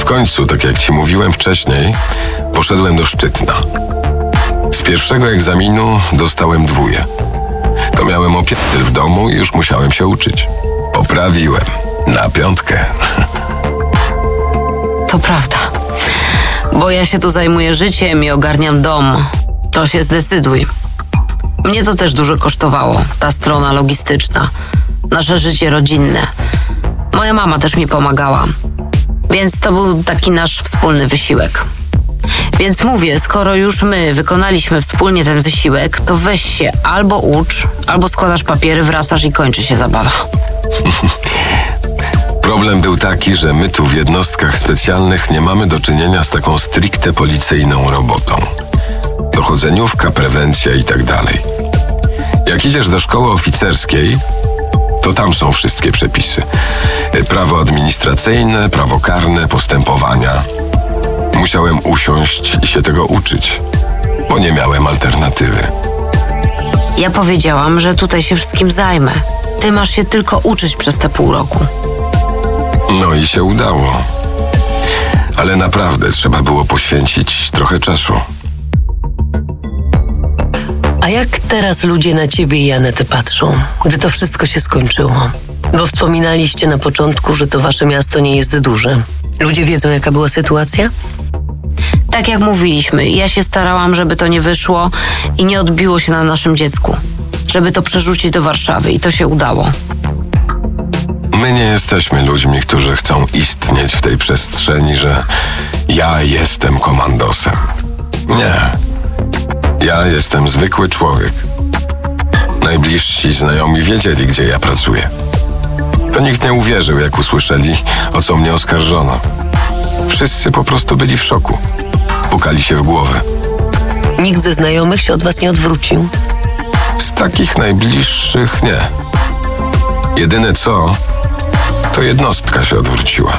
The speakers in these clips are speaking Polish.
końcu, tak jak ci mówiłem wcześniej, poszedłem do Szczytna. Z pierwszego egzaminu dostałem 2. To miałem opierdol w domu i już musiałem się uczyć. Poprawiłem. Na 5. To prawda. Bo ja się tu zajmuję życiem i ogarniam dom. To się zdecyduj. Mnie to też dużo kosztowało, ta strona logistyczna. Nasze życie rodzinne. Moja mama też mi pomagała. Więc to był taki nasz wspólny wysiłek. Więc mówię, skoro już my wykonaliśmy wspólnie ten wysiłek, to weź się albo ucz, albo składasz papiery, wracasz i kończy się zabawa. Problem był taki, że my tu w jednostkach specjalnych nie mamy do czynienia z taką stricte policyjną robotą. Dochodzeniówka, prewencja i tak dalej. Jak idziesz do szkoły oficerskiej, to tam są wszystkie przepisy. Prawo administracyjne, prawo karne, postępowania. Musiałem usiąść i się tego uczyć, bo nie miałem alternatywy. Ja powiedziałam, że tutaj się wszystkim zajmę. Ty masz się tylko uczyć przez te pół roku. No i się udało. Ale naprawdę trzeba było poświęcić trochę czasu. A jak teraz ludzie na ciebie i Anetę patrzą, gdy to wszystko się skończyło? Bo wspominaliście na początku, że to wasze miasto nie jest duże. Ludzie wiedzą, jaka była sytuacja? Tak jak mówiliśmy, ja się starałam, żeby to nie wyszło i nie odbiło się na naszym dziecku. Żeby to przerzucić do Warszawy i to się udało. My nie jesteśmy ludźmi, którzy chcą istnieć w tej przestrzeni, że ja jestem komandosem. Nie. Ja jestem zwykły człowiek. Najbliżsi znajomi wiedzieli, gdzie ja pracuję. To nikt nie uwierzył, jak usłyszeli, o co mnie oskarżono. Wszyscy po prostu byli w szoku. Pukali się w głowę. Nikt ze znajomych się od was nie odwrócił? Z takich najbliższych nie. Jedyne co, to jednostka się odwróciła.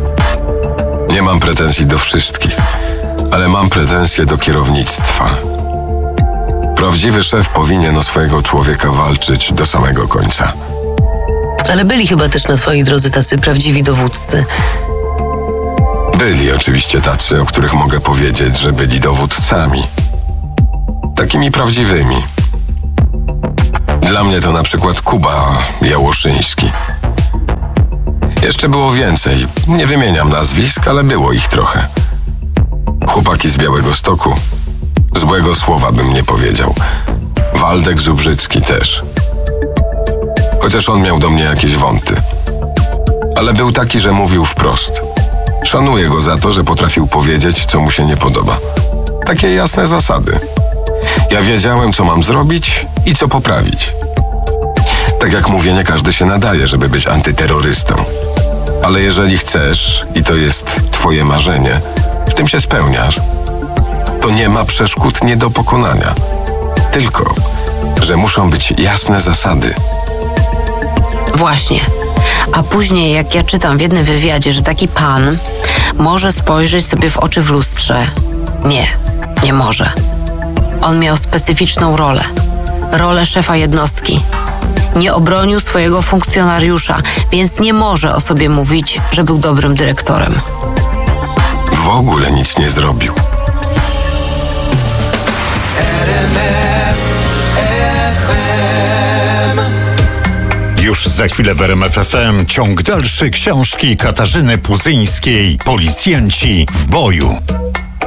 Nie mam pretensji do wszystkich, ale mam pretensje do kierownictwa. Prawdziwy szef powinien o swojego człowieka walczyć do samego końca. Ale byli chyba też na twojej drodze tacy prawdziwi dowódcy. Byli oczywiście tacy, o których mogę powiedzieć, że byli dowódcami. Takimi prawdziwymi. Dla mnie to na przykład Kuba Jałoszyński. Jeszcze było więcej. Nie wymieniam nazwisk, ale było ich trochę. Chłopaki z Białegostoku. Złego słowa bym nie powiedział. Waldek Zubrzycki też. Chociaż on miał do mnie jakieś wąty. Ale był taki, że mówił wprost. Szanuję go za to, że potrafił powiedzieć, co mu się nie podoba. Takie jasne zasady. Ja wiedziałem, co mam zrobić i co poprawić. Tak jak mówię, nie każdy się nadaje, żeby być antyterrorystą. Ale jeżeli chcesz, i to jest twoje marzenie, w tym się spełniasz, to nie ma przeszkód nie do pokonania. Tylko, że muszą być jasne zasady. Właśnie. A później, jak ja czytam w jednym wywiadzie, że taki pan może spojrzeć sobie w oczy w lustrze. Nie może. On miał specyficzną rolę. Rolę szefa jednostki. Nie obronił swojego funkcjonariusza, więc nie może o sobie mówić, że był dobrym dyrektorem. W ogóle nic nie zrobił. Już za chwilę w RMF FM ciąg dalszy książki Katarzyny Puzyńskiej. Policjanci w boju.